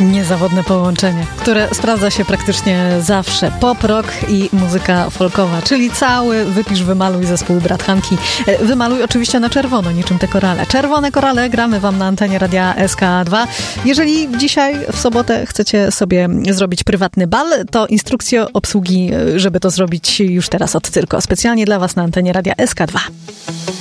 Niezawodne połączenie, które sprawdza się praktycznie zawsze. Pop, rock i muzyka folkowa, czyli cały wypisz, wymaluj zespół Brat Hanki. Wymaluj oczywiście na czerwono, niczym te korale. Czerwone korale gramy wam na antenie Radia SK2. Jeżeli dzisiaj w sobotę chcecie sobie zrobić prywatny bal, to instrukcje obsługi, żeby to zrobić już teraz od Cyrko. Specjalnie dla was na antenie Radia SK2.